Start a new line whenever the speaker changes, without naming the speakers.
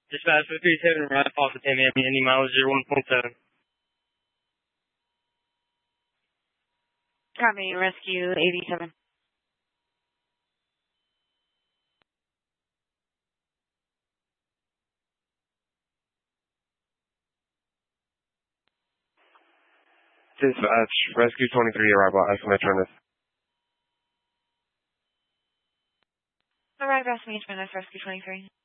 Dispatch for 37 right off of 10 Miami, mileage 01.7.
Copy, rescue 87.
Dispatch, rescue 23, arrival at estimate Trinus.
Arrive, estimate Trinus, rescue 23.